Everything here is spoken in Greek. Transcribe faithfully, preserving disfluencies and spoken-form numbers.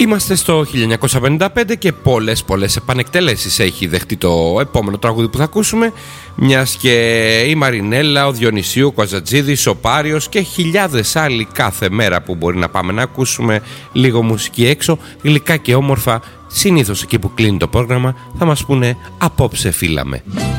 Είμαστε στο χίλια εννιακόσια πενήντα πέντε και πολλές πολλές επανεκτελέσεις έχει δεχτεί το επόμενο τραγούδι που θα ακούσουμε, μιας και η Μαρινέλα, ο Διονυσίου, ο Καζατζίδης, ο Πάριος και χιλιάδες άλλοι κάθε μέρα που μπορεί να πάμε να ακούσουμε λίγο μουσική έξω, γλυκά και όμορφα, συνήθως εκεί που κλείνει το πρόγραμμα θα μας πούνε απόψε φύλαμε.